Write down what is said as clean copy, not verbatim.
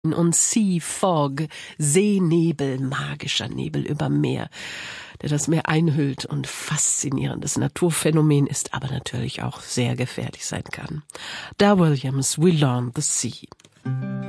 und Sea Fog, Seenebel, magischer Nebel über Meer, der das Meer einhüllt und faszinierendes Naturphänomen ist, aber natürlich auch sehr gefährlich sein kann. Da Williams, We Learn the Sea.